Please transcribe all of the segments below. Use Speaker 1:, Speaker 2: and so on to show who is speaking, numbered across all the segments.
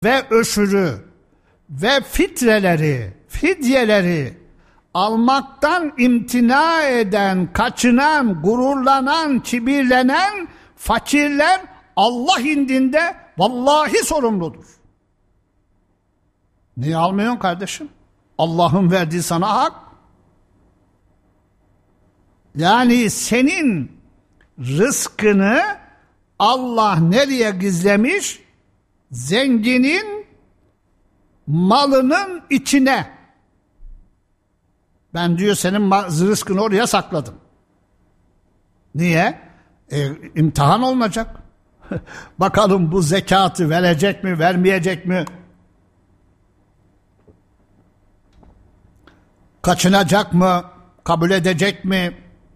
Speaker 1: ve öşürü ve fidyeleri almaktan imtina eden, kaçınan, gururlanan, kibirlenen fakirler Allah indinde vallahi sorumludur. Niye almıyorsun kardeşim? Allah'ın verdiği sana hak. Yani senin rızkını Allah nereye gizlemiş? Zenginin malının içine. Ben diyor senin rızkını oraya sakladım. Niye? İmtihan olunacak. Bakalım bu zekatı verecek mi, vermeyecek mi? Kaçınacak mı? Kabul edecek mi?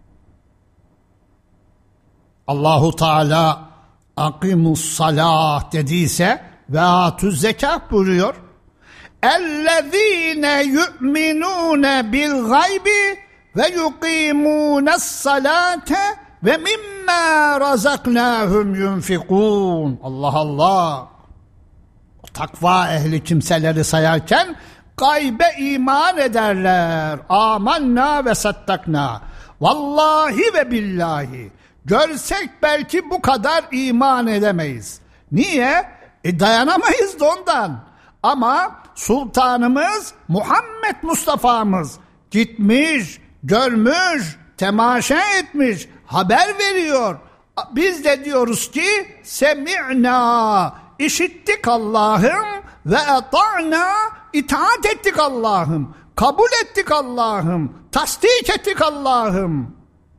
Speaker 1: Allahu Teala akimus salah dediyse ve atuz zekat buyuruyor. اَلَّذ۪ينَ يُؤْمِنُونَ بِالْغَيْبِ وَيُقِيمُونَ الصَّلَاةَ وَمِمَّا رَزَقْنَاهُمْ يُنْفِقُونَ. Allah Allah! Takva ehli kimseleri sayarken gaybe iman ederler. Amanna ve sattakna. Vallahi ve billahi. Görsek belki bu kadar iman edemeyiz. Niye? Dayanamayız da ondan. Ama sultanımız Muhammed Mustafa'mız gitmiş, görmüş, temaşa etmiş, haber veriyor. Biz de diyoruz ki semi'na, işittik Allah'ım ve eta'na, itaat ettik Allah'ım, kabul ettik Allah'ım, tasdik ettik Allah'ım.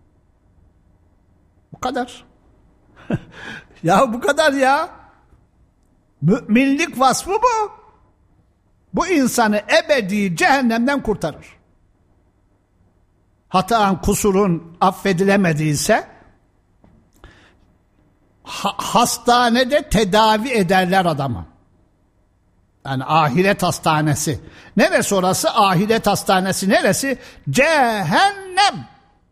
Speaker 1: Bu kadar. Ya bu kadar ya. Müminlik vasfı bu. Bu insanı ebedi cehennemden kurtarır. Hatan, kusurun affedilemediyse hastanede tedavi ederler adamı. Yani ahiret hastanesi. Neresi orası? Ahiret hastanesi neresi? Cehennem.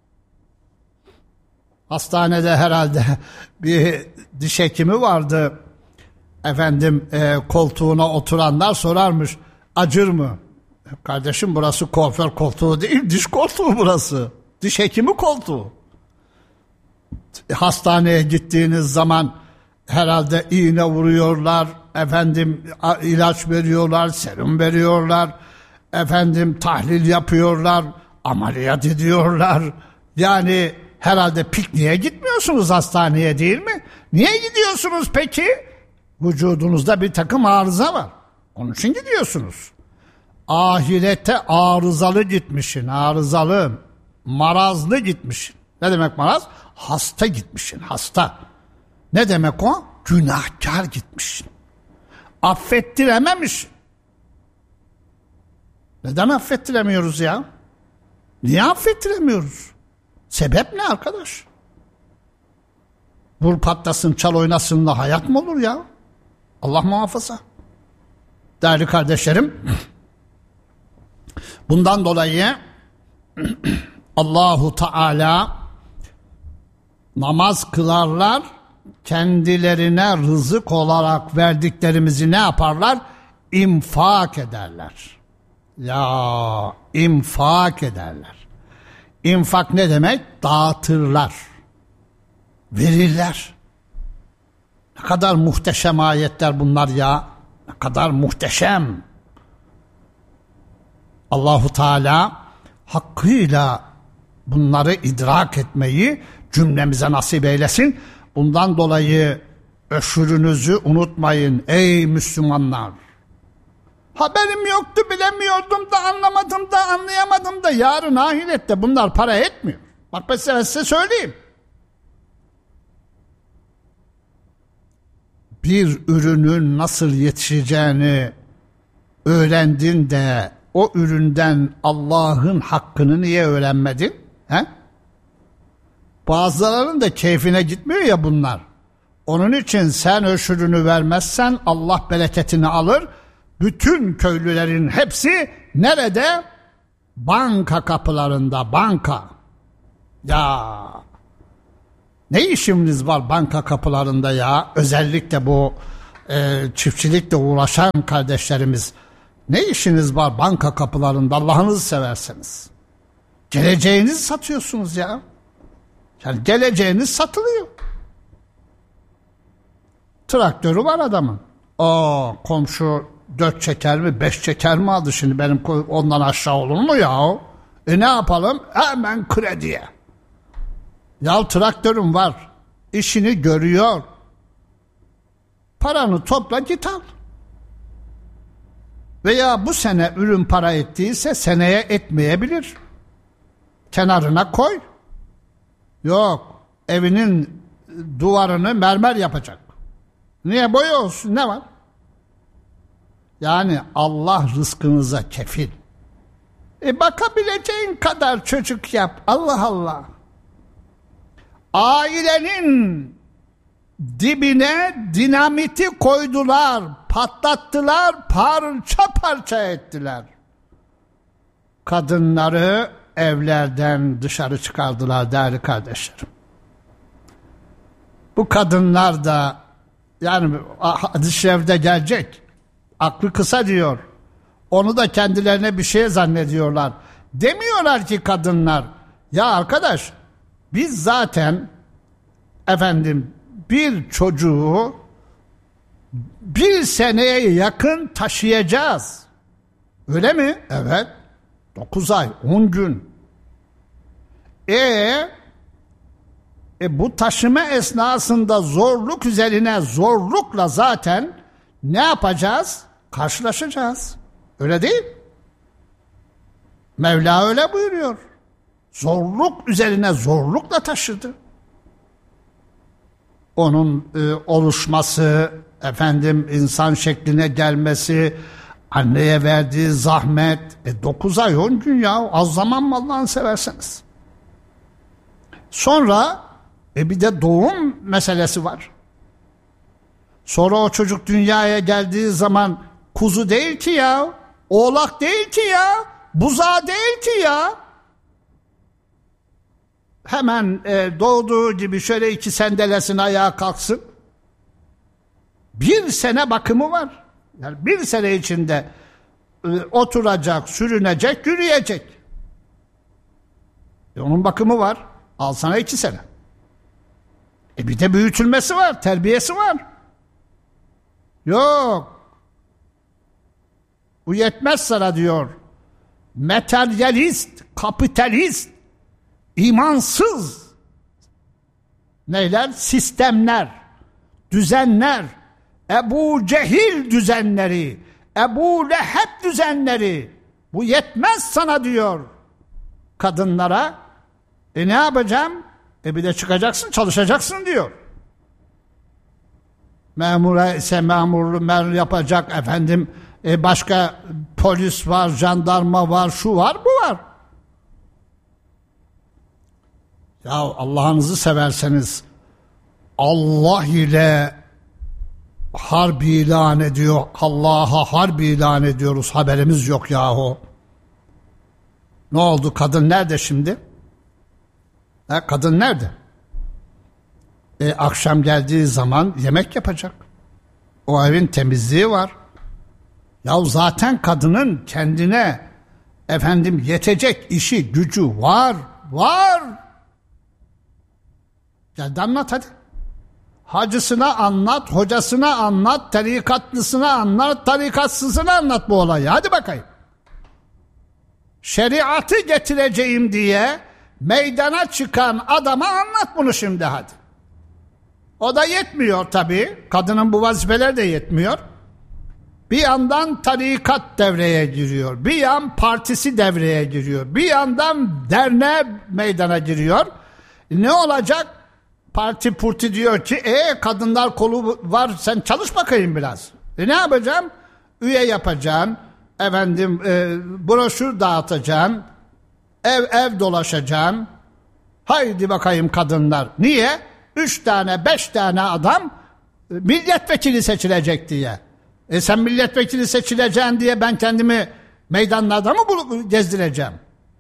Speaker 1: Hastanede herhalde bir diş hekimi vardı. Efendim koltuğuna oturanlar sorarmış. Acır mı? Kardeşim burası kuaför koltuğu değil, diş koltuğu burası. Diş hekimi koltuğu. Hastaneye gittiğiniz zaman herhalde iğne vuruyorlar, efendim ilaç veriyorlar, serum veriyorlar, efendim tahlil yapıyorlar, ameliyat ediyorlar. Yani herhalde pikniğe gitmiyorsunuz hastaneye değil mi? Niye gidiyorsunuz peki? Vücudunuzda bir takım arıza var. Onun için gidiyorsunuz. Ahirete arızalı gitmişsin, arızalı, marazlı gitmişsin. Ne demek maraz? Hasta gitmişsin, hasta. Ne demek o? Günahkar gitmişsin. Affettirememişsin. Neden affettiremiyoruz ya? Niye affettiremiyoruz? Sebep ne arkadaş? Vur patlasın, çal oynasınla hayat mı olur ya? Allah muhafaza. Değerli kardeşlerim, bundan dolayı Allahu Teala namaz kılarlar, kendilerine rızık olarak verdiklerimizi ne yaparlar? İnfak ederler. Ya infak ederler. İnfak ne demek? Dağıtırlar. Verirler. Ne kadar muhteşem ayetler bunlar ya. Ne kadar muhteşem. Allahu Teala hakkıyla bunları idrak etmeyi cümlemize nasip eylesin. Bundan dolayı öşürünüzü unutmayın ey Müslümanlar. Haberim yoktu, bilemiyordum da, anlamadım da, anlayamadım da. Yarın ahirette bunlar para etmiyor. Bak ben size söyleyeyim. Bir ürünün nasıl yetişeceğini öğrendin de o üründen Allah'ın hakkını niye öğrenmedin? He? Bazılarının da keyfine gitmiyor ya bunlar. Onun için sen öşürünü vermezsen Allah bereketini alır. Bütün köylülerin hepsi nerede? Banka kapılarında, banka. Ya ne işimiz var banka kapılarında ya? Özellikle bu çiftçilikle uğraşan kardeşlerimiz, ne işiniz var banka kapılarında Allah'ınızı severseniz? Geleceğinizi satıyorsunuz ya. Yani geleceğiniz satılıyor. Traktörü var adamın. Komşu 4 çeker mi 5 çeker mi aldı, şimdi benim ondan aşağı olur mu ya? Ne yapalım? Hemen krediye. Ya traktörüm var. İşini görüyor. Paranı topla git al. Veya bu sene ürün para ettiyse seneye etmeyebilir. Kenarına koy. Yok, evinin duvarını mermer yapacak. Niye? Boya olsun, ne var? Yani Allah rızkınıza kefil. Bakabileceğin kadar çocuk yap. Allah Allah. Ailenin dibine dinamiti koydular, patlattılar, parça parça ettiler. Kadınları evlerden dışarı çıkardılar değerli kardeşlerim. Bu kadınlar da yani hadis-i şerifte gelecek. Aklı kısa diyor. Onu da kendilerine bir şey zannediyorlar. Demiyorlar ki kadınlar, ya arkadaş biz zaten bir çocuğu 1 seneye yakın taşıyacağız. Öyle mi? Evet. 9 ay, 10 gün. Bu taşıma esnasında zorluk üzerine zorlukla zaten ne yapacağız? Karşılaşacağız. Öyle değil. Mevla öyle buyuruyor. Zorluk üzerine zorlukla taşıdı. Onun oluşması, insan şekline gelmesi, anneye verdiği zahmet. 9 ay 10 gün ya, az zaman mı Allah'ını severseniz. Sonra bir de doğum meselesi var. Sonra o çocuk dünyaya geldiği zaman kuzu değil ki ya, oğlak değil ki ya, buzağı değil ki ya. Hemen doğduğu gibi şöyle 2 sendelesin, ayağa kalksın. 1 sene bakımı var. Yani 1 sene içinde oturacak, sürünecek, yürüyecek. Onun bakımı var. Al sana 2 sene. Bir de büyütülmesi var, terbiyesi var. Yok. Bu yetmez sana diyor. Materyalist, kapitalist, imansız neyler? Sistemler, düzenler, Ebu Cehil düzenleri, Ebu Leheb düzenleri. Bu yetmez sana diyor kadınlara. Ne yapacağım? Bir de çıkacaksın, çalışacaksın diyor. Memura ise memur yapacak, başka polis var, jandarma var, şu var, bu var. Ya Allah'ınızı severseniz Allah ile harp ilan ediyor. Allah'a harp ilan ediyoruz. Haberimiz yok yahu. Ne oldu? Kadın nerede şimdi? Kadın nerede? Akşam geldiği zaman yemek yapacak. O evin temizliği var. Ya zaten kadının kendine yetecek işi, gücü var. Gel de anlat hadi. Hacısına anlat, hocasına anlat, tarikatlısına anlat, tarikatsızına anlat bu olayı. Hadi bakayım. Şeriatı getireceğim diye meydana çıkan adama anlat bunu şimdi hadi. O da yetmiyor tabii. Kadının bu vazifeler de yetmiyor. Bir yandan tarikat devreye giriyor. Bir yan partisi devreye giriyor. Bir yandan derneğe meydana giriyor. Ne olacak? Parti purti diyor ki kadınlar kolu var, sen çalış bakayım biraz. Ne yapacağım? Üye yapacaksın. Broşür dağıtacaksın. Ev dolaşacaksın. Haydi bakayım kadınlar. Niye? 3 tane 5 tane adam milletvekili seçilecek diye. Sen milletvekili seçileceksin diye ben kendimi meydanlarda mı gezdireceğim?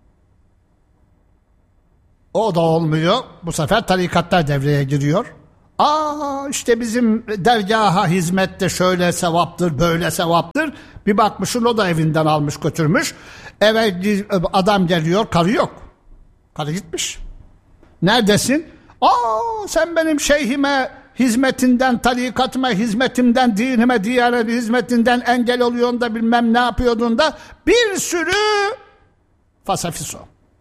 Speaker 1: O da olmuyor. Bu sefer tarikatlar devreye giriyor. İşte bizim dergaha hizmette şöyle sevaptır, böyle sevaptır. Bir bakmışsın o da evinden almış götürmüş. Eve adam geliyor, karı yok. Karı gitmiş. Neredesin? Sen benim şeyhime hizmetinden, tarikatıma hizmetimden, dinime, diyanet hizmetinden engel oluyorsun da bilmem ne yapıyordun da bir sürü fasafiso.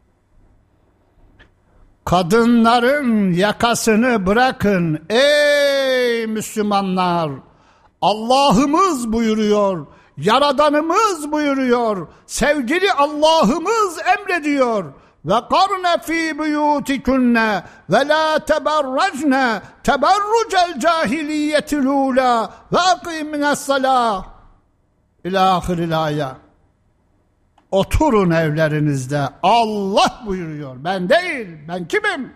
Speaker 1: Kadınların yakasını bırakın ey Müslümanlar. Allah'ımız buyuruyor, Yaradanımız buyuruyor, sevgili Allah'ımız emrediyor. Ve karne fi buyutikunne ve la teberracne teberrucel cahiliyetil ula ve akimines salah ila ahiril ayet. Oturun evlerinizde. Allah buyuruyor. Ben değil. Ben kimim?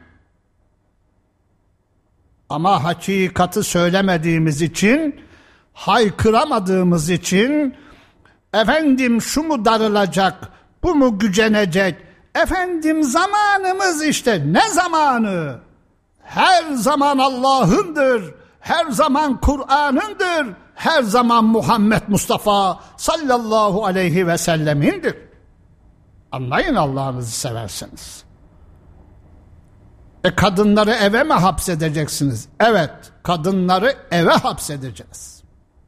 Speaker 1: Ama hakikati söylemediğimiz için, haykıramadığımız için, efendim şu mu darılacak, bu mu gücenecek, efendim zamanımız işte. Ne zamanı? Her zaman Allah'ındır. Her zaman Kur'an'ındır. Her zaman Muhammed Mustafa sallallahu aleyhi ve sellemindir. Anlayın Allah'ınızı severseniz. Kadınları eve mi hapsedeceksiniz? Evet, kadınları eve hapsedeceğiz.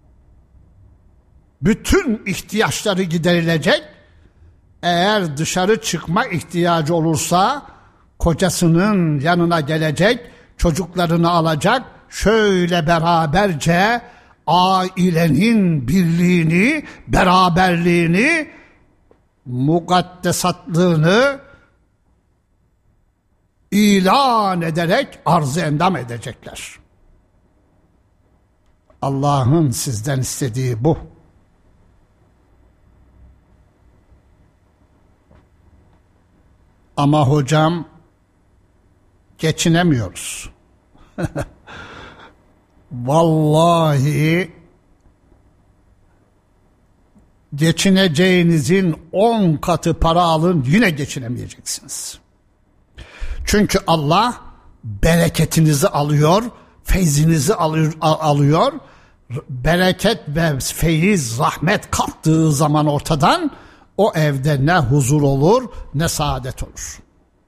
Speaker 1: Bütün ihtiyaçları giderilecek. Eğer dışarı çıkma ihtiyacı olursa kocasının yanına gelecek, çocuklarını alacak, şöyle beraberce ailenin birliğini, beraberliğini, mukaddesatlığını ilan ederek arz-ı endam edecekler. Allah'ın sizden istediği bu. Ama hocam geçinemiyoruz. Vallahi geçineceğinizin 10 katı para alın yine geçinemeyeceksiniz. Çünkü Allah bereketinizi alıyor, feyzinizi alıyor. Bereket ve feyiz, rahmet kalktığı zaman ortadan o evde ne huzur olur ne saadet olur.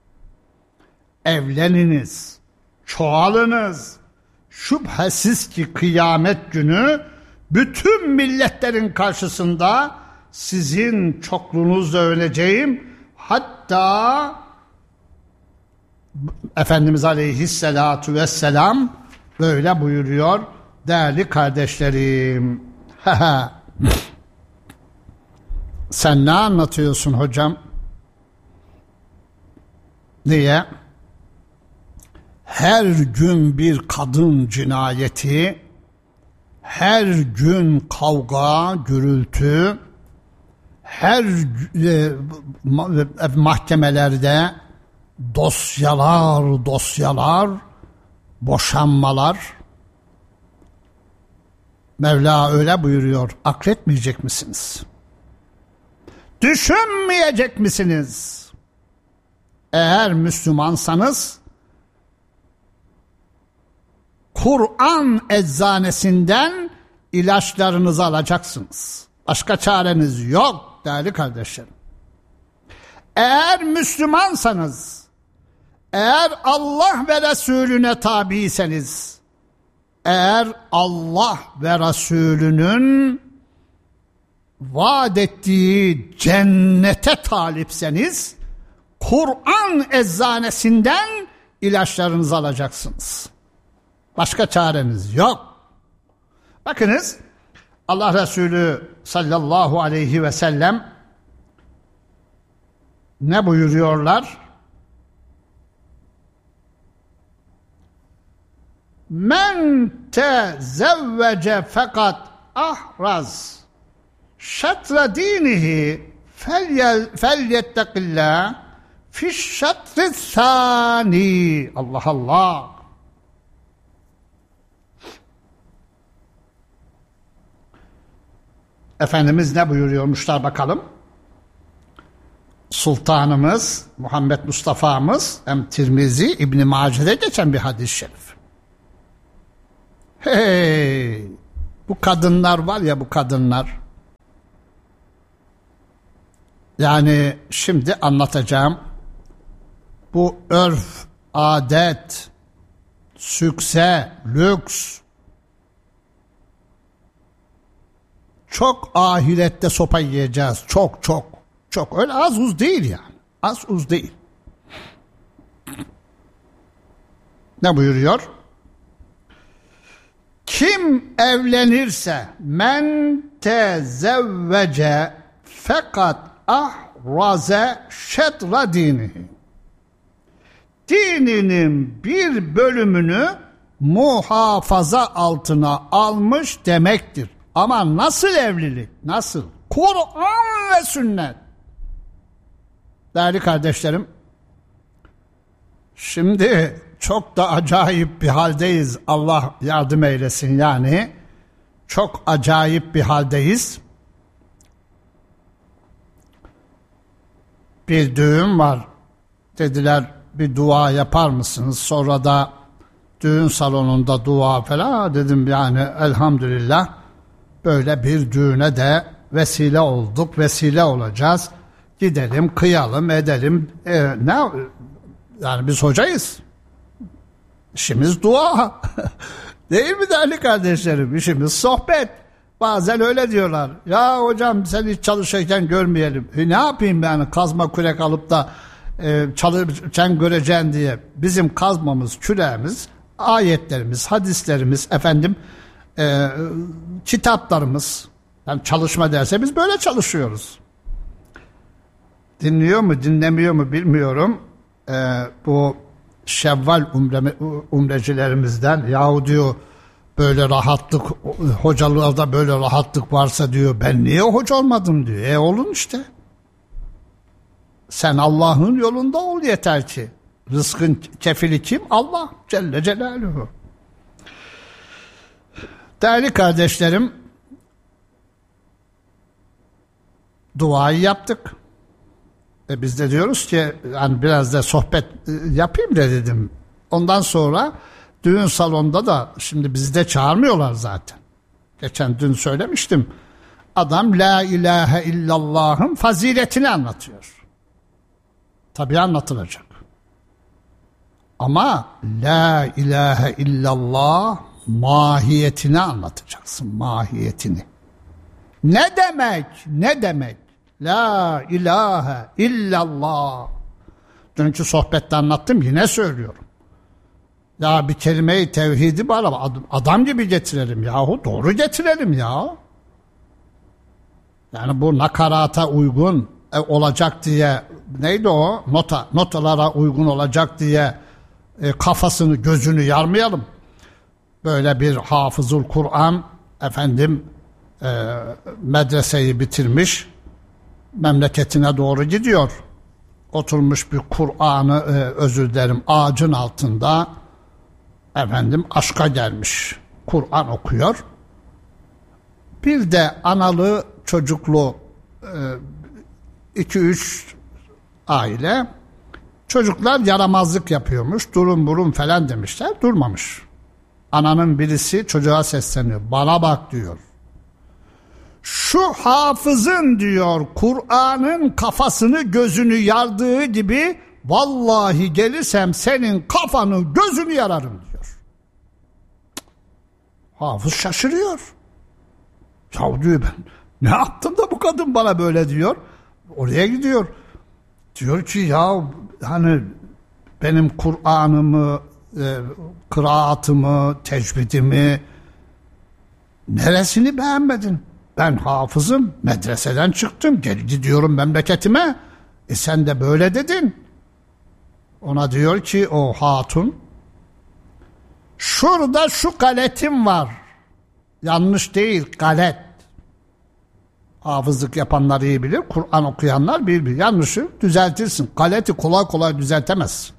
Speaker 1: Evleniniz, çoğalınız. Şüphesiz ki kıyamet günü bütün milletlerin karşısında sizin çokluğunuzla övüneceğim. Hatta Efendimiz Aleyhisselatu Vesselam böyle buyuruyor. Değerli kardeşlerim. Sen ne anlatıyorsun hocam? Niye? Her gün bir kadın cinayeti, her gün kavga, gürültü, her mahkemelerde dosyalar, boşanmalar. Mevla öyle buyuruyor. Akletmeyecek misiniz? Düşünmeyecek misiniz? Eğer Müslümansanız Kur'an eczanesinden ilaçlarınızı alacaksınız. Başka çareniz yok değerli kardeşlerim. Eğer Müslümansanız, eğer Allah ve Resulüne tabiyseniz, eğer Allah ve Resulünün vaat ettiği cennete talipseniz, Kur'an eczanesinden ilaçlarınızı alacaksınız. Başka çareniz yok. Bakınız, Allah Resulü sallallahu aleyhi ve sellem ne buyuruyorlar? Men tezevvece fakat ahraz şatra dinihi felyettekillah fiş şatri thani. Allah Allah. Efendimiz ne buyuruyormuşlar bakalım? Sultanımız Muhammed Mustafa'mız hem Tirmizi İbn-i Mace'de geçen bir hadis-i şerif. Hey, bu kadınlar var ya, bu kadınlar. Yani şimdi anlatacağım. Bu örf, adet, sükse, lüks çok ahirette sopa yiyeceğiz. Çok çok çok. Öyle az uz değil yani. Az uz değil. Ne buyuruyor? Kim evlenirse men tezevvece fakat ahraze şedra dinihi. Dininin bir bölümünü muhafaza altına almış demektir. Ama nasıl evlilik? Nasıl? Kur'an ve sünnet. Değerli kardeşlerim, şimdi çok da acayip bir haldeyiz. Allah yardım eylesin yani. Çok acayip bir haldeyiz. Bir düğün var. Dediler bir dua yapar mısınız? Sonra da düğün salonunda dua falan. Dedim yani elhamdülillah böyle bir düğüne de vesile olduk. Vesile olacağız. Gidelim, kıyalım, edelim. Ne? Yani biz hocayız. İşimiz dua. Değil mi değerli kardeşlerim? İşimiz sohbet. Bazen öyle diyorlar. Ya hocam sen hiç çalışırken görmeyelim. Ne yapayım yani kazma kürek alıp da çalışırken göreceksin diye. Bizim kazmamız, küreğimiz, ayetlerimiz, hadislerimiz, kitaplarımız. Yani çalışma derse biz böyle çalışıyoruz. Dinliyor mu, dinlemiyor mu bilmiyorum. Bu Şevval umrecilerimizden yahu diyor böyle rahatlık, hocalarda böyle rahatlık varsa diyor ben niye hoca olmadım diyor. Olun işte. Sen Allah'ın yolunda ol yeter ki. Rızkın kefili kim? Allah Celle Celaluhu. Değerli kardeşlerim, duayı yaptık. Biz de diyoruz ki yani biraz da sohbet yapayım da dedim. Ondan sonra düğün salonunda da şimdi bizde çağırmıyorlar zaten. Geçen dün söylemiştim. Adam la ilahe illallah'ın faziletini anlatıyor. Tabii anlatılacak. Ama la ilahe illallah mahiyetini anlatacaksın. Mahiyetini. Ne demek? Ne demek? La ilahe illallah. Dünkü sohbette anlattım, yine söylüyorum. Ya bir kelime-i tevhidi bana adam gibi getirelim yahu, doğru getirelim ya. Yani bu nakarata uygun olacak diye, neydi o? Notalara uygun olacak diye kafasını gözünü yarmayalım. Böyle bir hafızul Kur'an medreseyi bitirmiş, memleketine doğru gidiyor. Oturmuş bir Kur'an'ı ağacın altında aşka gelmiş. Kur'an okuyor. Bir de analı çocuklu 2-3 aile, çocuklar yaramazlık yapıyormuş. Durun burun falan demişler. Durmamış. Ananın birisi çocuğa sesleniyor. Bana bak diyor. Şu hafızın diyor Kur'an'ın kafasını gözünü yardığı gibi vallahi gelirsem senin kafanı gözünü yararım diyor. Hafız şaşırıyor. Ya diyor ben ne yaptım da bu kadın bana böyle diyor. Oraya gidiyor. Diyor ki ya hani benim Kur'an'ımı, kıraatımı, tecvidimi neresini beğenmedin? Ben hafızım, medreseden çıktım, geri gidiyorum memleketime. Sen de böyle dedin. Ona diyor ki o hatun, şurada şu galetim var. Yanlış değil, galet. Hafızlık yapanlar iyi bilir, Kur'an okuyanlar bilir. Yanlışı düzeltirsin. Galeti kolay kolay düzeltemezsin.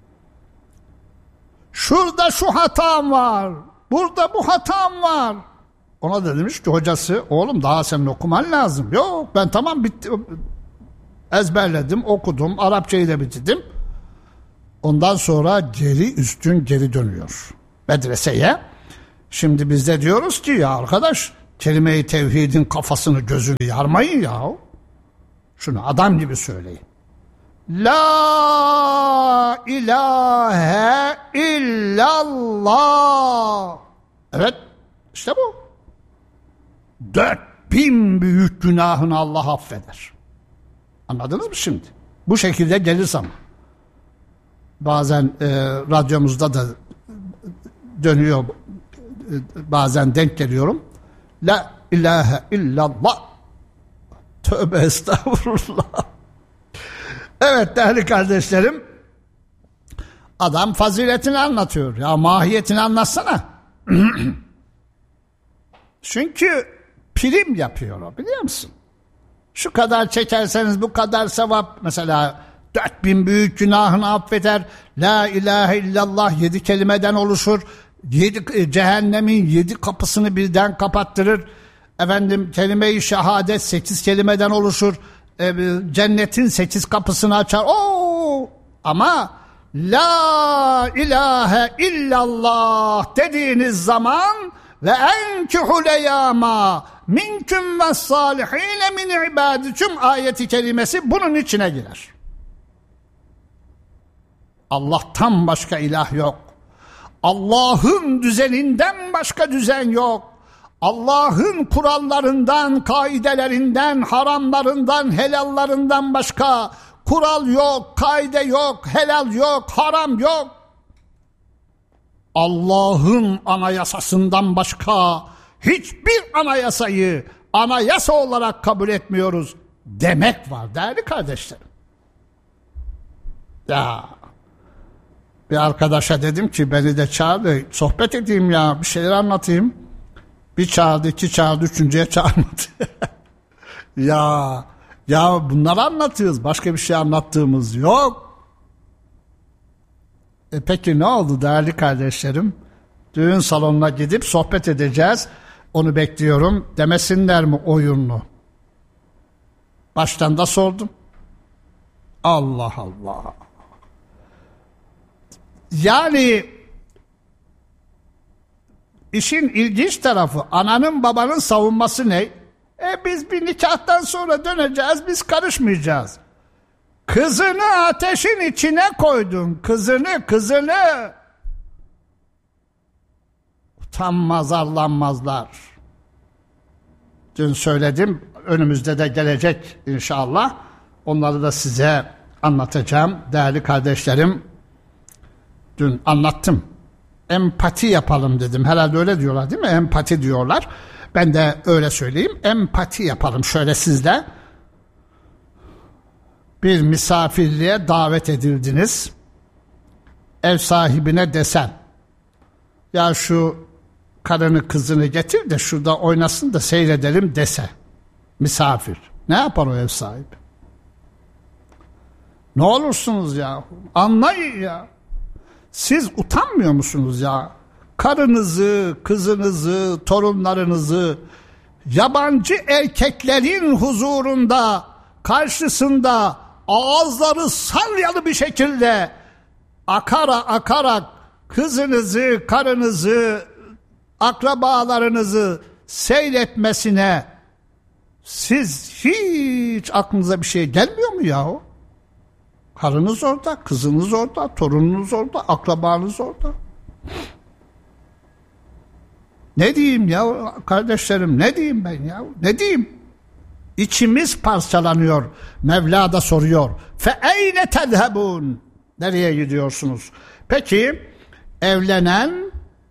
Speaker 1: Şurada şu hatam var, burada bu hatam var. Ona da demiş ki hocası, oğlum daha senin okuman lazım. Yok ben tamam bitti. Ezberledim, okudum, Arapçayı da bitirdim. Ondan sonra geri dönüyor medreseye. Şimdi biz de diyoruz ki ya arkadaş, kelime-i tevhidin kafasını gözünü yarmayın ya. Şunu adam gibi söyleyin. La ilahe illallah. Evet, işte bu. 4000 büyük günahını Allah affeder. Anladınız mı şimdi? Bu şekilde gelir zaman. Bazen radyomuzda da dönüyor, bazen denk geliyorum. La ilahe illallah. Tövbe estağfurullah. Evet değerli kardeşlerim, adam faziletini anlatıyor. Ya mahiyetini anlatsana. Çünkü prim yapıyor o, biliyor musun? Şu kadar çekerseniz bu kadar sevap, mesela 4000 büyük günahını affeder. La ilahe illallah 7 kelimeden oluşur. Cehennemin 7 kapısını birden kapattırır. Efendim, kelime-i şehadet 8 kelimeden oluşur. Cennetin 8 kapısını açar. Oo! Ama la ilahe illallah dediğiniz zaman ve enkihul eyama minküm ve salihine min ibadikum ayeti kelimesi bunun içine girer. Allah'tan başka ilah yok. Allah'ın düzeninden başka düzen yok. Allah'ın kurallarından, kaidelerinden, haramlarından, helallarından başka kural yok, kaide yok, helal yok, haram yok. Allah'ın anayasasından başka hiçbir anayasayı anayasa olarak kabul etmiyoruz demek var değerli kardeşlerim. Ya bir arkadaşa dedim ki beni de çağırdı, sohbet edeyim ya, bir şeyler anlatayım. Bir çağırdı, 2 çağırdı, 3.'ye çağırmadı. ya bunları anlatıyoruz, başka bir şey anlattığımız yok. Peki ne oldu değerli kardeşlerim? Düğün salonuna gidip sohbet edeceğiz. Onu bekliyorum. Demesinler mi oyunlu? Baştan da sordum. Allah Allah. Yani işin ilginç tarafı, ananın babanın savunması ne? Biz bir nikahtan sonra döneceğiz, biz karışmayacağız. Kızını ateşin içine koydun, kızını. Utanmaz, arlanmazlar. Dün söyledim, önümüzde de gelecek inşallah. Onları da size anlatacağım değerli kardeşlerim. Dün anlattım. Empati yapalım dedim. Herhalde öyle diyorlar değil mi? Empati diyorlar. Ben de öyle söyleyeyim. Empati yapalım şöyle sizle. Bir misafirliğe davet edildiniz. Ev sahibine desen, ya şu karını kızını getir de şurada oynasın da seyredelim dese. Misafir. Ne yapar o ev sahibi? Ne olursunuz ya? Anlayın ya. Siz utanmıyor musunuz ya? Karınızı, kızınızı, torunlarınızı yabancı erkeklerin huzurunda, karşısında ağızları salyalı bir şekilde akarak kızınızı, karınızı, akrabalarınızı seyretmesine siz hiç aklınıza bir şey gelmiyor mu yahu? Karınız orada, kızınız orada, torununuz orada, akrabanız orada. Ne diyeyim ya kardeşlerim, ne diyeyim ben ya, ne diyeyim? İçimiz parçalanıyor. Mevla da soruyor. Fe eyne tezhebun? Nereye gidiyorsunuz? Peki evlenen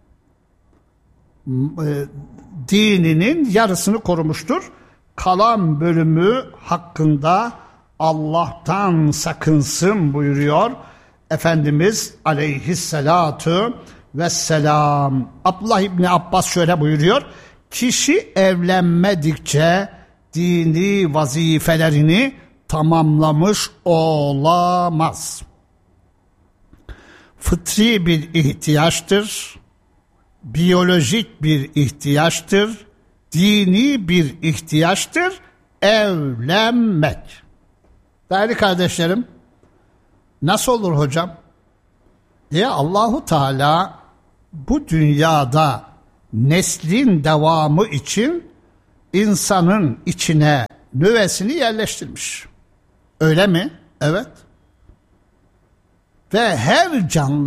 Speaker 1: dininin yarısını korumuştur. Kalan bölümü hakkında Allah'tan sakınsın buyuruyor Efendimiz aleyhissalatu vesselam. Abdullah İbni Abbas şöyle buyuruyor. Kişi evlenmedikçe dini vazifelerini tamamlamış olamaz. Fıtri bir ihtiyaçtır, biyolojik bir ihtiyaçtır, dini bir ihtiyaçtır evlenmek. Değerli kardeşlerim, nasıl olur hocam? Allahu Teala bu dünyada neslin devamı için insanın içine nüvesini yerleştirmiş. Öyle mi? Evet. Ve her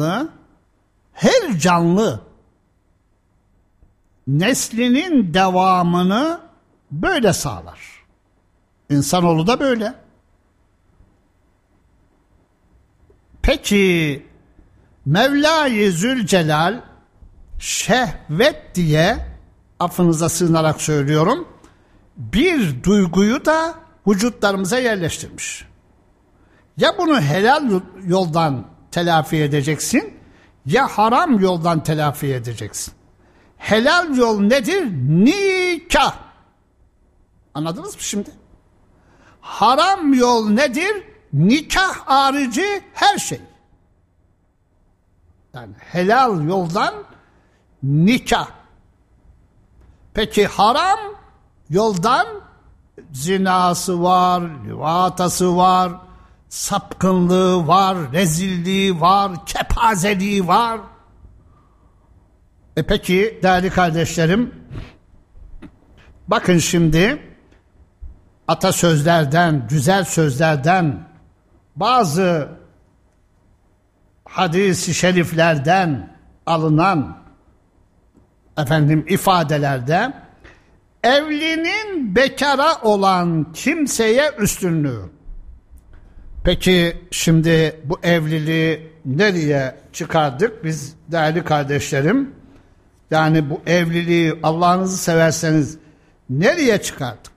Speaker 1: canlı neslinin devamını böyle sağlar. İnsanoğlu da böyle. Peki Mevla-i Zülcelal şehvet diye, affınıza sığınarak söylüyorum, bir duyguyu da vücutlarımıza yerleştirmiş. Ya bunu helal yoldan telafi edeceksin, ya haram yoldan telafi edeceksin. Helal yol nedir? Nikah. Anladınız mı şimdi? Haram yol nedir? Nikah harici her şey. Yani helal yoldan nikah. Peki haram yoldan zinası var, livatası var, sapkınlığı var, rezilliği var, kepazeliği var. Peki değerli kardeşlerim, bakın şimdi atasözlerden, güzel sözlerden, bazı hadis-i şeriflerden alınan ifadelerde evlinin bekara olan kimseye üstünlüğü. Peki şimdi bu evliliği nereye çıkardık biz değerli kardeşlerim? Yani bu evliliği Allah'ınızı severseniz nereye çıkardık?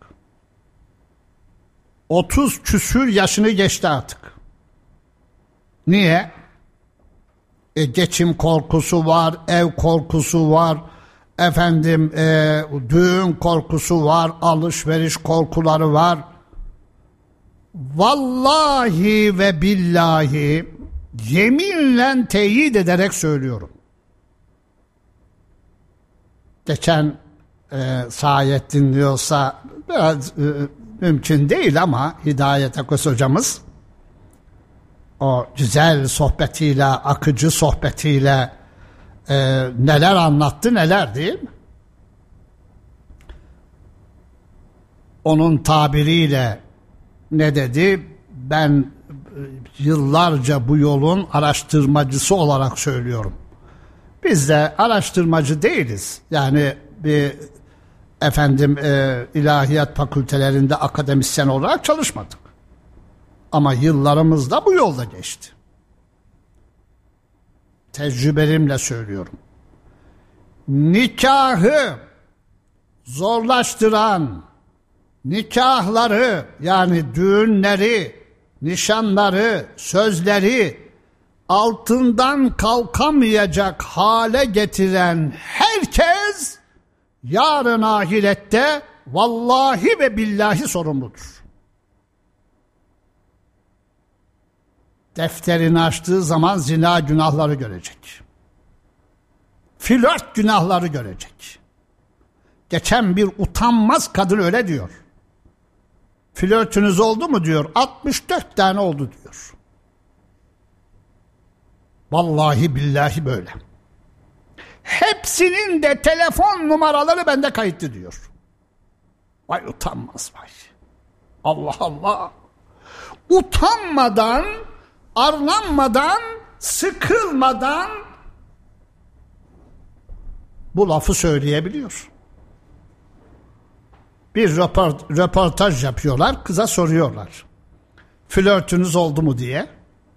Speaker 1: 30 küsür yaşını geçti artık. Niye? Geçim korkusu var, ev korkusu var, düğün korkusu var, alışveriş korkuları var. Vallahi ve billahi yeminle teyit ederek söylüyorum. Geçen Saadettin dinliyorsa biraz mümkün değil ama Hidayet Akos hocamız o güzel sohbetiyle, akıcı sohbetiyle neler anlattı neler, değil mi? Onun tabiriyle ne dedi? Ben yıllarca bu yolun araştırmacısı olarak söylüyorum. Biz de araştırmacı değiliz. Yani bir ilahiyat fakültelerinde akademisyen olarak çalışmadık. Ama yıllarımız da bu yolda geçti. Tecrübelerimle söylüyorum. Nikahı zorlaştıran, nikahları yani düğünleri, nişanları, sözleri altından kalkamayacak hale getiren herkes yarın ahirette vallahi ve billahi sorumludur. Defterini açtığı zaman zina günahları görecek. Flört günahları görecek. Geçen bir utanmaz kadın öyle diyor. Flörtünüz oldu mu diyor. 64 tane oldu diyor. Vallahi billahi böyle. Hepsinin de telefon numaraları bende kayıtlı diyor. Vay utanmaz vay. Allah Allah. Utanmadan, arlanmadan, sıkılmadan bu lafı söyleyebiliyor. Bir röportaj yapıyorlar, kıza soruyorlar. Flörtünüz oldu mu diye.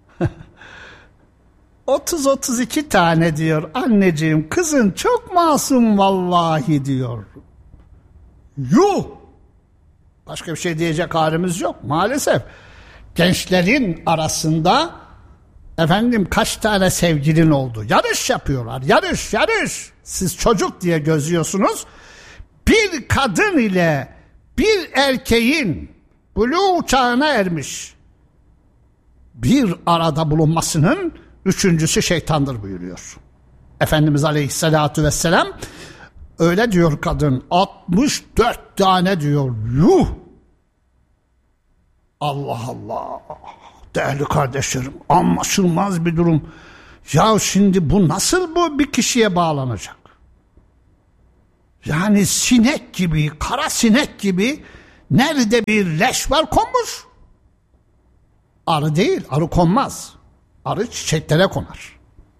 Speaker 1: 30-32 tane diyor. Anneciğim kızın çok masum vallahi diyor. Yuh! Başka bir şey diyecek halimiz yok maalesef. Gençlerin arasında kaç tane sevgilin oldu? Yarış yapıyorlar. Yarış. Siz çocuk diye gözüyorsunuz. Bir kadın ile bir erkeğin buluğ çağına ermiş bir arada bulunmasının üçüncüsü şeytandır buyuruyor. Efendimiz Aleyhisselatü Vesselam öyle diyor kadın. 64 tane diyor. Yuh! Allah Allah! Değerli kardeşlerim, anlaşılmaz bir durum. Ya şimdi bu nasıl bir kişiye bağlanacak? Yani sinek gibi, kara sinek gibi nerede bir leş var konmuş. Arı değil, arı konmaz. Arı çiçeklere konar.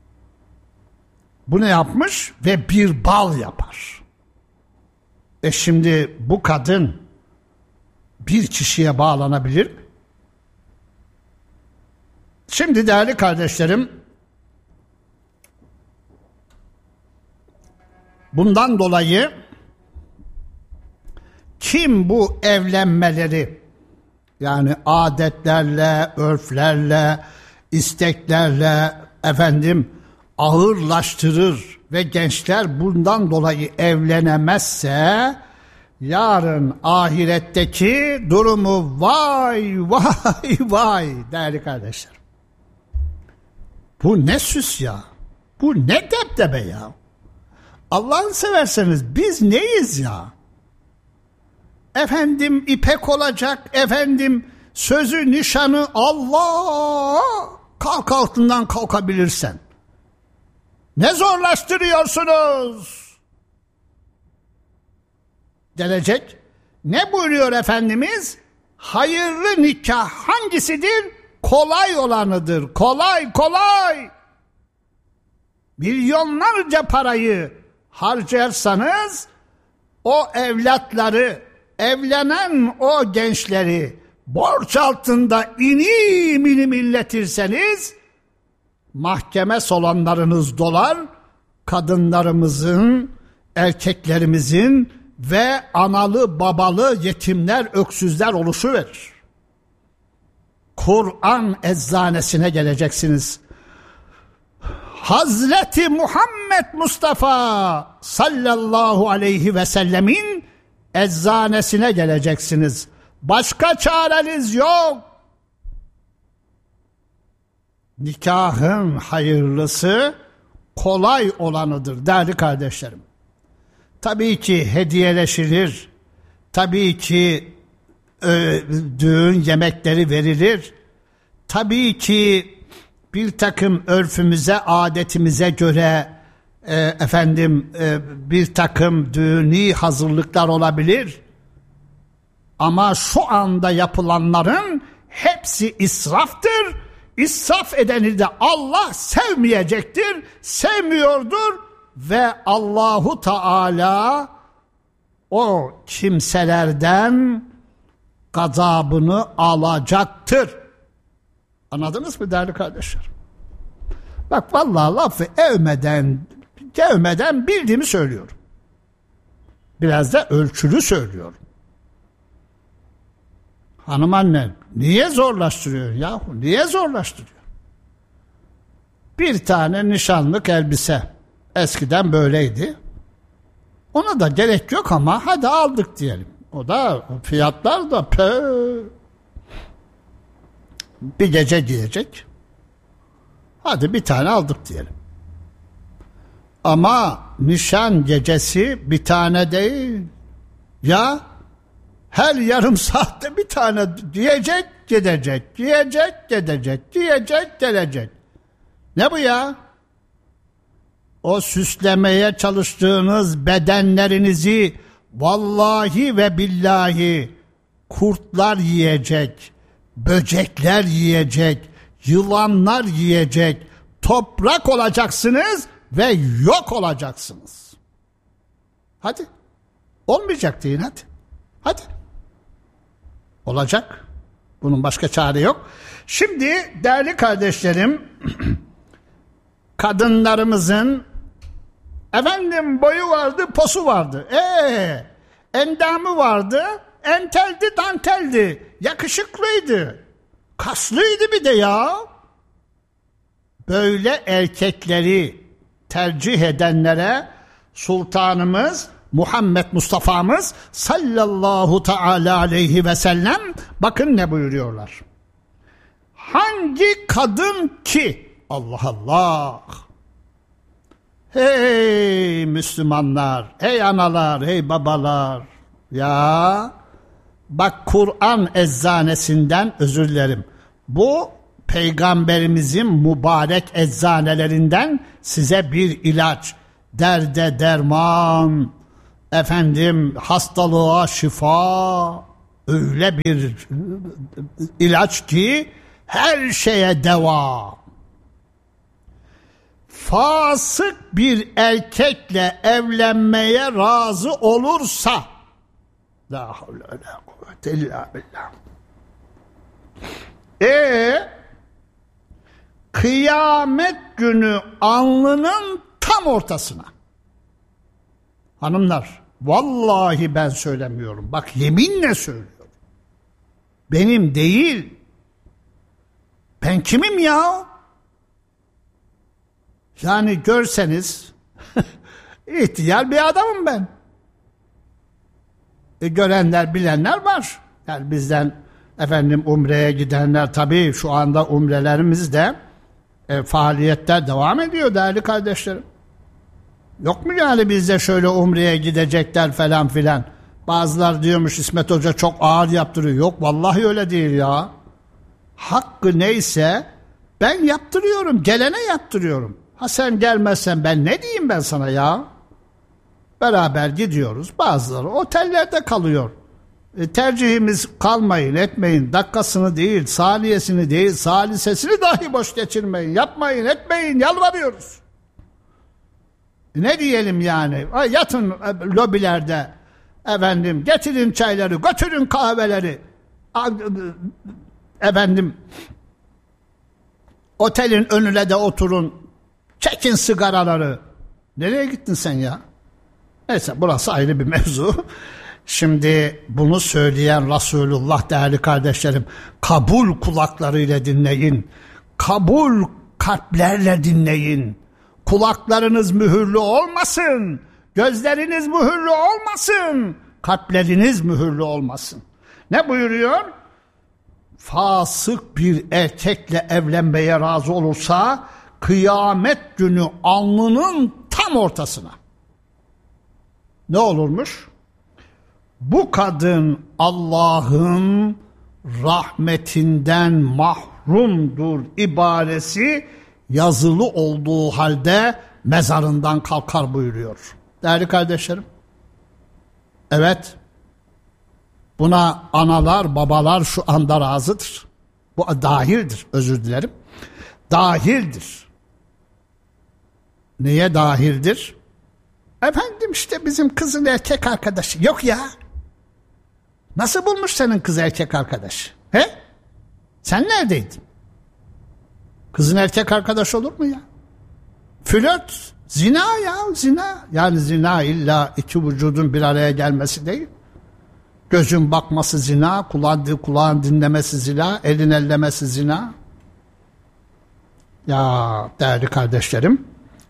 Speaker 1: Bu ne yapmış? Ve bir bal yapar. Şimdi bu kadın bir kişiye bağlanabilir mi? Şimdi değerli kardeşlerim, bundan dolayı kim bu evlenmeleri, yani adetlerle, örflerle, isteklerle ağırlaştırır ve gençler bundan dolayı evlenemezse, yarın ahiretteki durumu vay vay vay değerli kardeşler. Bu ne süs ya? Bu ne debdebe ya? Allah'ını severseniz biz neyiz ya? İpek olacak, sözü nişanı Allah, kalk altından kalkabilirsen. Ne zorlaştırıyorsunuz? Gelecek. Ne buyuruyor Efendimiz? Hayırlı nikah hangisidir? Kolay olanıdır. Kolay. Milyonlarca parayı harcarsanız o evlatları, evlenen o gençleri borç altında inim inim illetirseniz mahkeme salonlarınız dolar, kadınlarımızın, erkeklerimizin ve analı babalı yetimler, öksüzler oluşuverir. Kur'an eczanesine geleceksiniz. Hazreti Muhammed Mustafa sallallahu aleyhi ve sellemin eczanesine geleceksiniz. Başka çareniz yok. Nikahın hayırlısı kolay olanıdır değerli kardeşlerim. Tabii ki hediyeleşilir. Tabii ki düğün yemekleri verilir. Tabii ki bir takım örfümüze, adetimize göre bir takım düğüni hazırlıklar olabilir. Ama şu anda yapılanların hepsi israftır. İsraf edeni de Allah sevmeyecektir, sevmiyordur ve Allahu Teala o kimselerden gazabını alacaktır. Anladınız mı değerli kardeşler? Bak vallahi lafı gevmeden bildiğimi söylüyorum. Biraz da ölçülü söylüyorum. Hanım anne niye zorlaştırıyor yahu? Niye zorlaştırıyor? Bir tane nişanlık elbise. Eskiden böyleydi. Ona da gerek yok ama hadi aldık diyelim. O da fiyatlar da bir gece giyecek. Hadi bir tane aldık diyelim. Ama nişan gecesi bir tane değil. Ya her yarım saatte bir tane giyecek, gidecek, giyecek, gidecek, giyecek, gelecek. Ne bu ya? O süslemeye çalıştığınız bedenlerinizi vallahi ve billahi kurtlar yiyecek, böcekler yiyecek, yılanlar yiyecek, toprak olacaksınız ve yok olacaksınız. Hadi. Olmayacak deyin hadi. Hadi. Olacak. Bunun başka çare yok. Şimdi değerli kardeşlerim, kadınlarımızın boyu vardı, posu vardı. Endamı vardı, enteldi, danteldi, yakışıklıydı, kaslıydı bir de ya. Böyle erkekleri tercih edenlere Sultanımız Muhammed Mustafa'mız sallallahu teala aleyhi ve sellem bakın ne buyuruyorlar. Hangi kadın ki Allah Allah, hey Müslümanlar, hey analar, hey babalar, ya bak Kur'an eczanesinden özür dilerim. Bu Peygamberimizin mübarek eczanelerinden size bir ilaç, derde derman, efendim hastalığa şifa, öyle bir ilaç ki her şeye deva. Fasık bir erkekle evlenmeye razı olursa, la havle ve la kuvvete illa billah. Kıyamet günü alnının tam ortasına. Hanımlar, vallahi ben söylemiyorum. Bak yeminle söylüyorum. Benim değil. Ben kimim ya? Yani görseniz ihtiyar bir adamım ben. Görenler bilenler var. Yani bizden efendim umreye gidenler, tabii şu anda umrelerimizde faaliyetler devam ediyor değerli kardeşlerim. Yok mu yani bizde şöyle umreye gidecekler falan filan. Bazılar diyormuş İsmet Hoca çok ağır yaptırıyor. Yok vallahi öyle değil ya. Hakkı neyse ben yaptırıyorum. Gelene yaptırıyorum. Ha sen gelmezsen ben ne diyeyim ben sana ya? Beraber gidiyoruz. Bazıları otellerde kalıyor. Tercihimiz kalmayın, etmeyin. Dakikasını değil, saliyesini değil, salisesini dahi boş geçirmeyin. Yapmayın, etmeyin. Yalvarıyoruz. Ne diyelim yani? Yatın lobilerde. Efendim getirin çayları, götürün kahveleri. Efendim otelin önüne de oturun. Çekin sigaraları. Nereye gittin sen ya? Neyse burası ayrı bir mevzu. Şimdi bunu söyleyen Resulullah değerli kardeşlerim, kabul kulaklarıyla dinleyin. Kabul kalplerle dinleyin. Kulaklarınız mühürlü olmasın. Gözleriniz mühürlü olmasın. Kalpleriniz mühürlü olmasın. Ne buyuruyor? Fasık bir erkekle evlenmeye razı olursa kıyamet günü alnının tam ortasına. Ne olurmuş? Bu kadın Allah'ın rahmetinden mahrumdur ibaresi yazılı olduğu halde mezarından kalkar buyuruyor. Değerli kardeşlerim, evet, buna analar, babalar şu anda razıdır. Bu dahildir, özür dilerim. Dahildir. Neye dahildir? Efendim işte bizim kızın erkek arkadaşı. Yok ya. Nasıl bulmuş senin kız erkek arkadaşı? He? Sen neredeydin? Kızın erkek arkadaşı olur mu ya? Flört, zina ya, zina. Yani zina illa iki vücudun bir araya gelmesi değil. Gözün bakması zina, kulağın dinlemesi zina, elin ellemesi zina. Ya değerli kardeşlerim.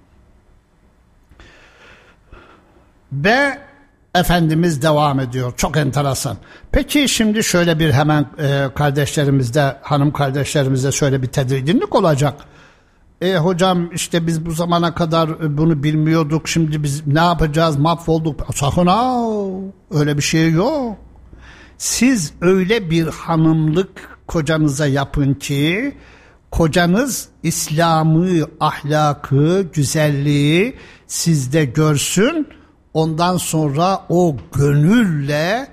Speaker 1: Ve Efendimiz devam ediyor. Çok enteresan. Peki şimdi şöyle bir hemen kardeşlerimizde, hanım kardeşlerimizde şöyle bir tedirginlik olacak. Hocam işte biz bu zamana kadar bunu bilmiyorduk. Şimdi biz ne yapacağız? Mahvolduk. Sakın ha, öyle bir şey yok. Siz öyle bir hanımlık kocanıza yapın ki kocanız İslam'ı, ahlakı, güzelliği sizde görsün. Ondan sonra o gönülle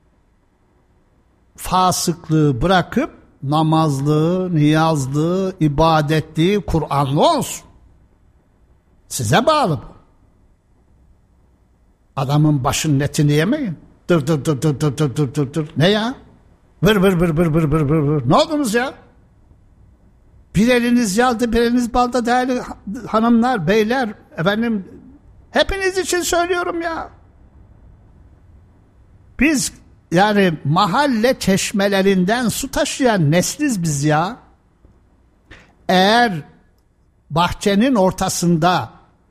Speaker 1: fasıklığı bırakıp namazlı, niyazlı, ibadetli, Kur'anlı olsun. Size bağlı bu. Adamın başının etini yemeyin. Dır dır dır dır dır dır dır dır dır. Ne ya? Vır vır vır vır vır vır vır vır. Ne oldunuz ya? Bir eliniz yaldı, bir eliniz balda değerli hanımlar, beyler, efendim, hepiniz için söylüyorum ya. Biz yani mahalle çeşmelerinden su taşıyan nesliz biz ya. Eğer bahçenin ortasında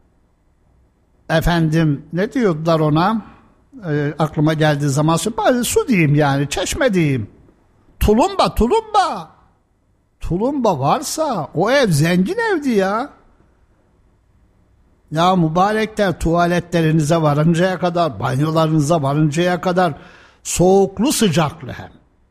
Speaker 1: efendim ne diyordular ona? Aklıma geldiği zaman su diyeyim yani, çeşme diyeyim. Tulumba varsa o ev zengin evdi ya. Ya mübarekler, tuvaletlerinize varıncaya kadar, banyolarınıza varıncaya kadar soğuklu sıcaklı hem.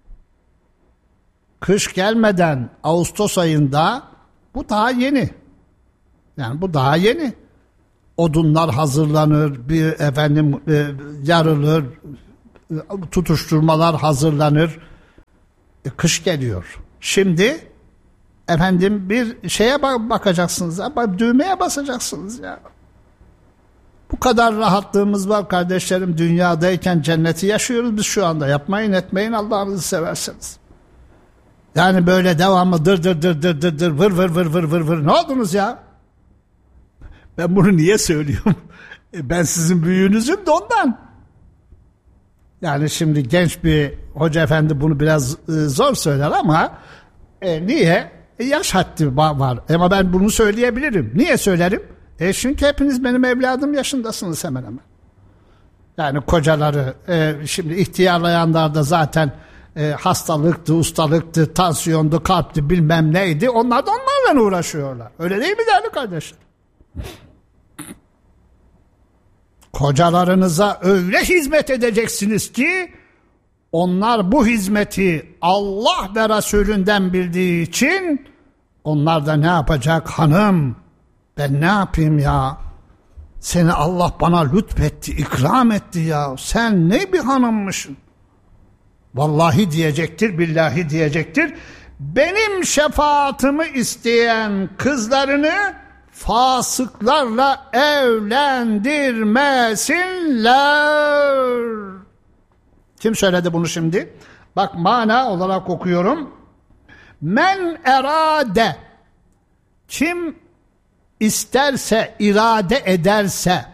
Speaker 1: Kış gelmeden Ağustos ayında bu daha yeni. Yani bu daha yeni. odunlar hazırlanır, yarılır, tutuşturmalar hazırlanır. Kış geliyor. Şimdi bir şeye bakacaksınız, düğmeye basacaksınız ya. Bu kadar rahatlığımız var kardeşlerim, dünyadayken cenneti yaşıyoruz biz şu anda. Yapmayın etmeyin Allah'ınızı severseniz. Yani böyle devamlı dır vır ne oldunuz ya? Ben bunu niye söylüyorum? Ben sizin büyüğünüzüm de ondan. Yani şimdi genç bir hoca efendi bunu biraz zor söyler ama niye? Yaş haddi var. Ama ben bunu söyleyebilirim. Niye söylerim? Çünkü hepiniz benim evladım yaşındasınız hemen hemen. Yani kocaları şimdi ihtiyarlayanlar da zaten hastalıktı, ustalıktı, tansiyondu, kalpti, bilmem neydi. Onlar da onlarla uğraşıyorlar. Öyle değil mi değerli kardeşler? Kocalarınıza öyle hizmet edeceksiniz ki onlar bu hizmeti Allah ve Resulünden bildiği için onlar da ne yapacak? Hanım, ben ne yapayım ya? Seni Allah bana lütfetti, ikram etti ya. Sen ne bir hanımmışsın? Vallahi diyecektir, billahi diyecektir. Benim şefaatimi isteyen kızlarını fasıklarla evlendirmesinler. Kim söyledi bunu şimdi? Bak mana olarak okuyorum. Men erade, kim isterse, irade ederse,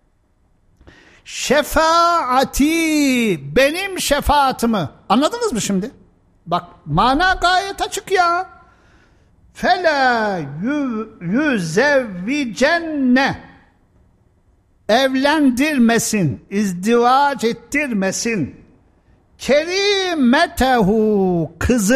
Speaker 1: şefaati, benim şefaatimi, anladınız mı şimdi? Bak mana gayet açık ya. Fela yüzevvicenne, evlendirmesin, izdivac ettirmesin, kerimetehu,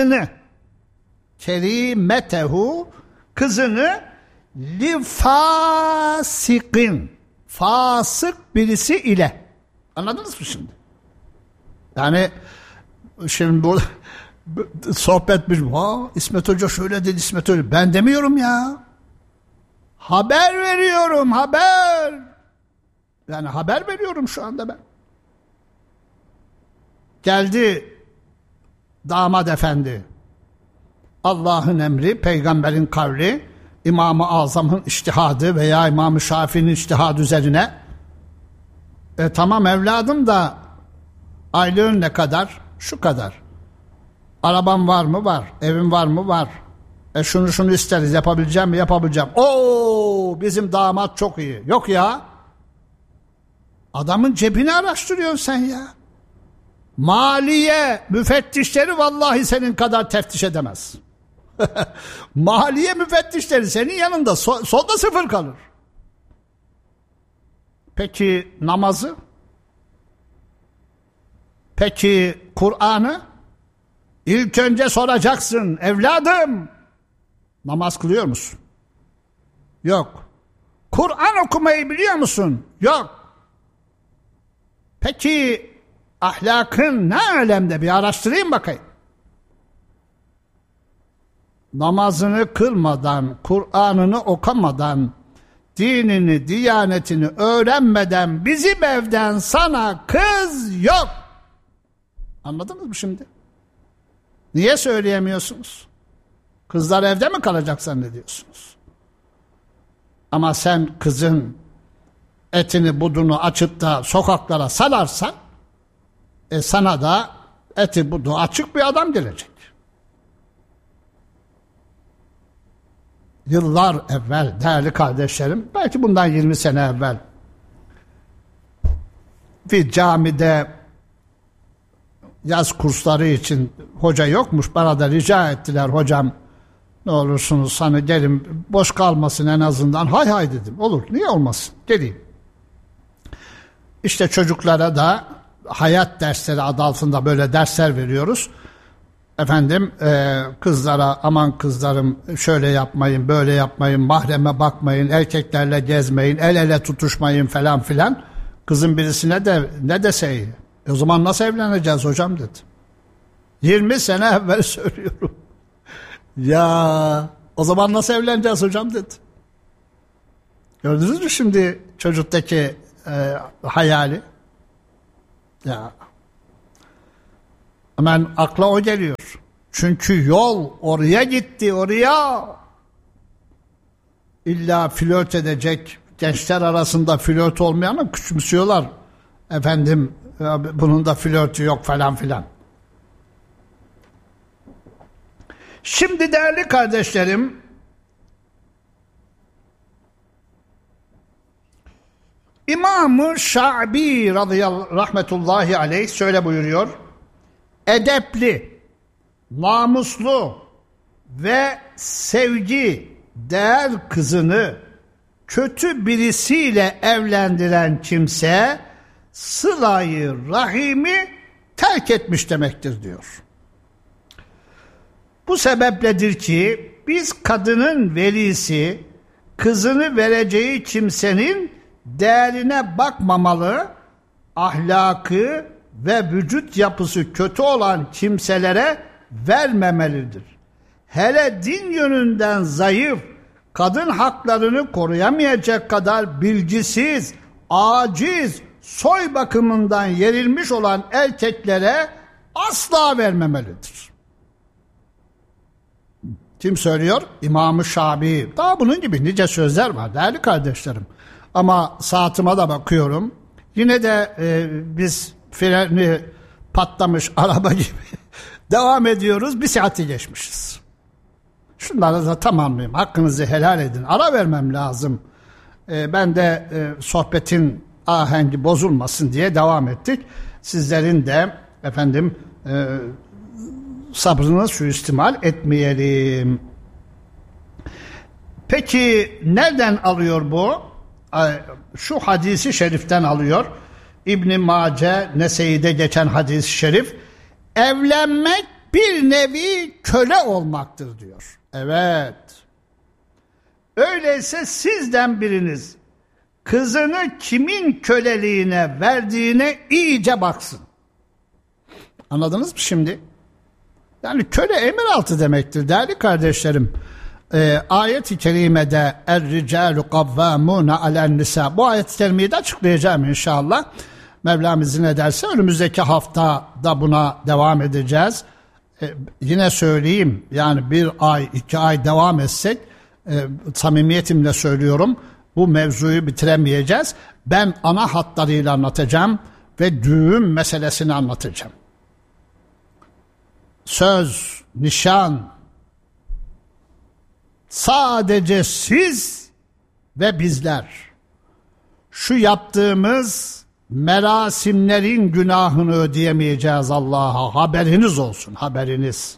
Speaker 1: kızını li fasikin, fasık birisi ile. Anladınız mı şimdi? Yani şimdi burada sohbet bir, İsmet Hoca şöyle dedi, İsmet Hoca. Ben demiyorum ya. Haber veriyorum, haber. Yani haber veriyorum şu anda ben. Geldi damat efendi. Allah'ın emri, peygamberin kavli, İmam-ı Azam'ın içtihadı veya İmam-ı Şafii'nin içtihadı üzerine. Tamam evladım da aylığın ne kadar? Şu kadar. Araban var mı? Var. Evin var mı? Var. Şunu isteriz. Yapabileceğim mi? Yapabileceğim. Oo, bizim damat çok iyi. Yok ya. Adamın cebini araştırıyorsun sen ya. Maliye müfettişleri vallahi senin kadar teftiş edemez. Maliye müfettişleri senin yanında solda sıfır kalır. Peki namazı? Peki Kur'an'ı? İlk önce soracaksın, evladım, namaz kılıyor musun? Yok. Kur'an okumayı biliyor musun? Yok. Peki ahlakın ne alemde, bir araştırayım bakayım. Namazını kılmadan, Kur'an'ını okumadan, dinini, diyanetini öğrenmeden bizim evden sana kız yok. Anladınız mı şimdi? Niye söyleyemiyorsunuz? Kızlar evde mi kalacak zannediyorsunuz? Ama sen kızın etini budunu açıp da sokaklara salarsan sana da eti budu açık bir adam gelecek. Yıllar evvel değerli kardeşlerim, belki bundan 20 sene evvel bir camide yaz kursları için hoca yokmuş, bana da rica ettiler, hocam ne olursunuz hani gelin, boş kalmasın en azından. Hay dedim, olur, niye olmasın, geleyim. İşte çocuklara da hayat dersleri adı altında böyle dersler veriyoruz. Kızlara aman kızlarım şöyle yapmayın, böyle yapmayın, mahreme bakmayın, erkeklerle gezmeyin, el ele tutuşmayın falan filan. Kızın birisine de ne deseydi? O zaman nasıl evleneceğiz hocam dedi. 20 sene evvel söylüyorum. Ya o zaman nasıl evleneceğiz hocam dedi. Gördünüz mü şimdi çocuktaki hayali? Ya. Hemen akla o geliyor. Çünkü yol oraya gitti, oraya. İlla flört edecek, gençler arasında flört olmayanı küçümsüyorlar. Efendim, bunun da flörtü yok falan filan. Şimdi değerli kardeşlerim, İmam-ı Şa'bi rahmetullahi aleyh şöyle buyuruyor: edepli, namuslu ve sevgi değer kızını kötü birisiyle evlendiren kimse sıla-i rahimi terk etmiş demektir diyor. Bu sebepledir ki biz kadının velisi kızını vereceği kimsenin değerine bakmamalı, ahlakı ve vücut yapısı kötü olan kimselere vermemelidir. Hele din yönünden zayıf, kadın haklarını koruyamayacak kadar bilgisiz, aciz, soy bakımından yerilmiş olan erkeklere asla vermemelidir. Kim söylüyor? İmam-ı Şabi. Daha bunun gibi nice sözler var değerli kardeşlerim. Ama saatime de bakıyorum. Yine de biz freni patlamış araba gibi devam ediyoruz. Bir saati geçmişiz. Şunları da tamamlayayım. Hakkınızı helal edin. Ara vermem lazım. Ben de sohbetin ahengi bozulmasın diye devam ettik. Sizlerin de efendim sabrını suistimal etmeyelim. Peki nereden alıyor bu? Şu hadisi şeriften alıyor. İbn-i Mace, Nese'de geçen hadis-i şerif. Evlenmek bir nevi köle olmaktır diyor. Evet. Öyleyse sizden biriniz kızını kimin köleliğine verdiğine iyice baksın. Anladınız mı şimdi? Yani köle emiraltı demektir değerli kardeşlerim. Ayet-i kerimede er-ricalu kavvamune alen nisa, bu ayet-i kerimeyi de açıklayacağım inşallah. Mevlam izin ederse önümüzdeki hafta da buna devam edeceğiz. Yine söyleyeyim, yani 1 ay 2 ay devam etsek samimiyetimle söylüyorum, bu mevzuyu bitiremeyeceğiz. Ben ana hatlarıyla anlatacağım ve düğün meselesini anlatacağım. Söz, nişan, sadece siz ve bizler şu yaptığımız merasimlerin günahını ödeyemeyeceğiz Allah'a. Haberiniz olsun, haberiniz.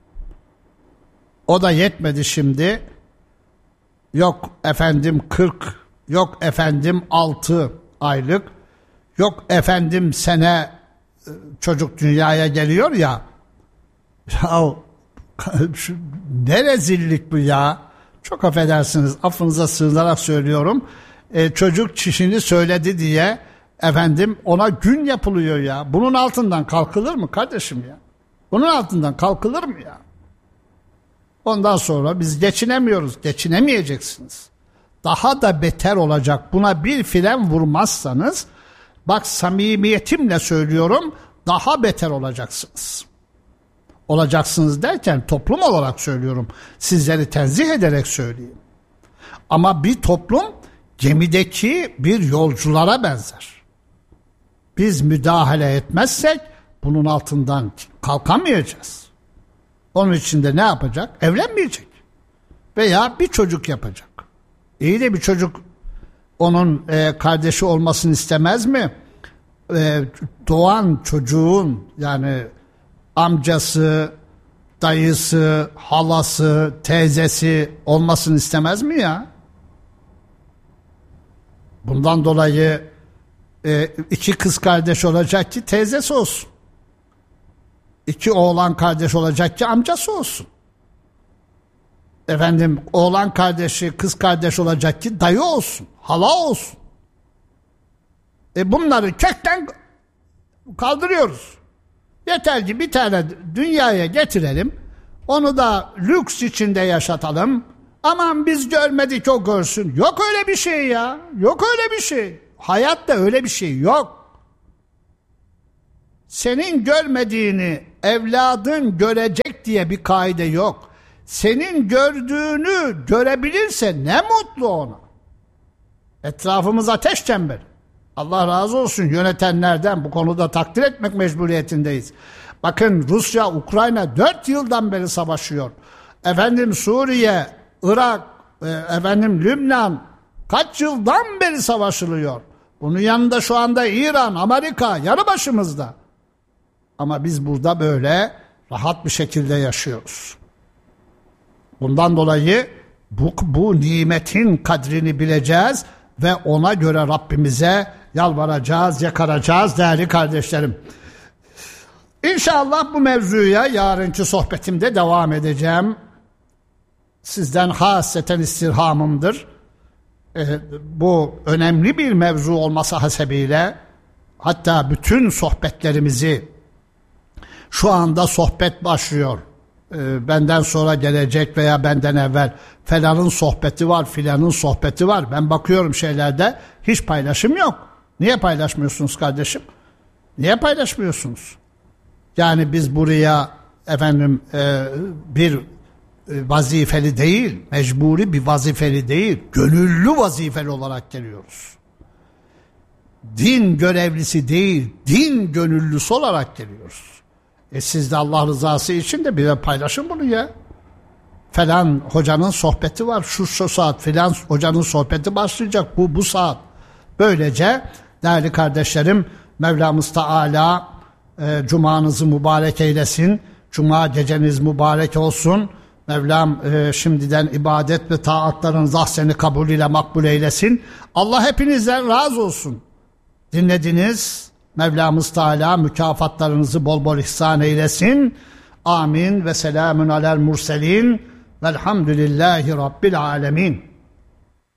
Speaker 1: O da yetmedi şimdi. Yok efendim 40, yok efendim 6 aylık, yok efendim sene çocuk dünyaya geliyor ya. Ya ne rezillik bu ya. Çok affedersiniz, affınıza sığınarak söylüyorum. Çocuk çişini söyledi diye efendim ona gün yapılıyor ya. Bunun altından kalkılır mı kardeşim ya? Bunun altından kalkılır mı ya? Ondan sonra biz geçinemiyoruz. Geçinemeyeceksiniz. Daha da beter olacak. Buna bir fren vurmazsanız, bak samimiyetimle söylüyorum, daha beter olacaksınız. Olacaksınız derken toplum olarak söylüyorum. Sizleri tenzih ederek söyleyeyim. Ama bir toplum gemideki bir yolculara benzer. Biz müdahale etmezsek bunun altından kalkamayacağız. Onun için de ne yapacak? Evlenmeyecek. Veya bir çocuk yapacak. İyi de bir çocuk onun kardeşi olmasını istemez mi? Doğan çocuğun, yani amcası, dayısı, halası, teyzesi olmasını istemez mi ya? Bundan dolayı 2 kız kardeş olacak ki teyzesi olsun. 2 oğlan kardeş olacak ki amcası olsun. Efendim oğlan kardeşi, kız kardeş olacak ki dayı olsun, hala olsun. Bunları kökten kaldırıyoruz. Yeter ki bir tane dünyaya getirelim, onu da lüks içinde yaşatalım, Aman biz görmedik o görsün. Yok öyle bir şey ya. Yok öyle bir şey. Hayatta öyle bir şey yok. Senin görmediğini evladın görecek diye bir kaide yok. Senin gördüğünü görebilirse ne mutlu ona. Etrafımız ateş çemberi. Allah razı olsun yönetenlerden, bu konuda takdir etmek mecburiyetindeyiz. Bakın Rusya, Ukrayna 4 yıldan beri savaşıyor. Suriye, Irak, Lübnan kaç yıldan beri savaşılıyor. Bunun yanında şu anda İran, Amerika yanı başımızda. Ama biz burada böyle rahat bir şekilde yaşıyoruz. Bundan dolayı bu nimetin kadrini bileceğiz ve ona göre Rabbimize yalvaracağız, yakaracağız değerli kardeşlerim. İnşallah bu mevzuya yarınki sohbetimde devam edeceğim. Sizden hasreten istirhamımdır. Bu önemli bir mevzu olması hasebiyle hatta bütün sohbetlerimizi şu anda sohbet başlıyor. Benden sonra gelecek veya benden evvel falanın sohbeti var, filanın sohbeti var. Ben bakıyorum şeylerde hiç paylaşım yok. Niye paylaşmıyorsunuz kardeşim? Niye paylaşmıyorsunuz? Yani biz buraya bir vazifeli değil, mecburi bir vazifeli değil, gönüllü vazifeli olarak geliyoruz. Din görevlisi değil, din gönüllüsü olarak geliyoruz. Siz de Allah rızası için de bir paylaşın bunu ya. Falan hocanın sohbeti var, şu saat filan hocanın sohbeti başlayacak, bu saat. Böylece değerli kardeşlerim, Mevlamız Teala cumanızı mübarek eylesin. Cuma geceniz mübarek olsun. Mevlam şimdiden ibadet ve taatların zahseni kabulüyle makbul eylesin. Allah hepinizden razı olsun. Dinlediniz. Mevlamız Teala mükafatlarınızı bol bol ihsan eylesin. Amin ve selamun alel murselin velhamdülillahi rabbil alemin.